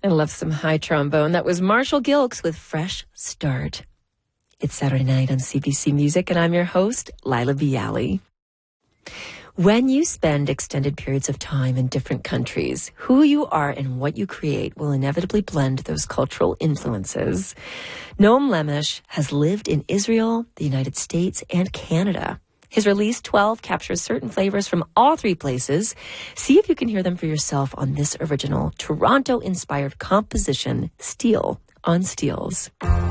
I love some high trombone. That was Marshall Gilks with Fresh Start. It's Saturday night on CBC Music, and I'm your host, Lila Bialy. When you spend extended periods of time in different countries, who you are and what you create will inevitably blend those cultural influences. Noam Lemesh has lived in Israel, the United States, and Canada. His release 12 captures certain flavors from all three places. See if you can hear them for yourself on this original Toronto-inspired composition, Steel on Steels.